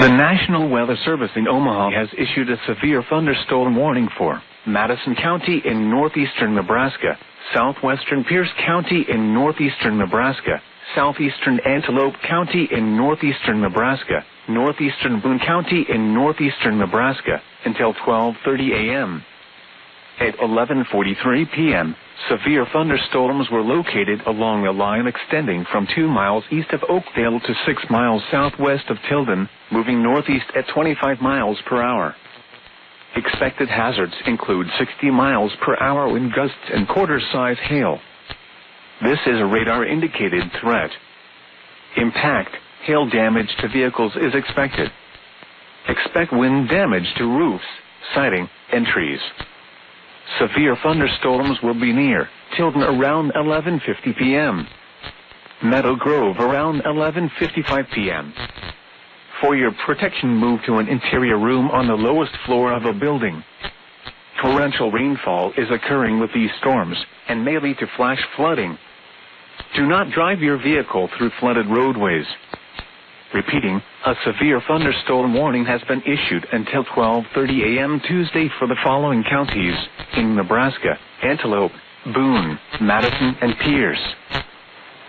The National Weather Service in Omaha has issued a severe thunderstorm warning for Madison County in northeastern Nebraska, southwestern Pierce County in northeastern Nebraska, southeastern Antelope County in northeastern Nebraska, northeastern Boone County in northeastern Nebraska, until 12:30 a.m. At 11:43 p.m., severe thunderstorms were located along a line extending from 2 miles east of Oakdale to 6 miles southwest of Tilden, moving northeast at 25 miles per hour. Expected hazards include 60 miles per hour wind gusts and quarter-size hail. This is a radar-indicated threat. Impact, hail damage to vehicles is expected. Expect wind damage to roofs, siding, and trees. Severe thunderstorms will be near Tilden around 11:50 p.m. Meadow Grove around 11:55 p.m. For your protection, move to an interior room on the lowest floor of a building. Torrential rainfall is occurring with these storms and may lead to flash flooding. Do not drive your vehicle through flooded roadways. Repeating, a severe thunderstorm warning has been issued until 12:30 a.m. Tuesday for the following counties in Nebraska: Antelope, Boone, Madison, and Pierce.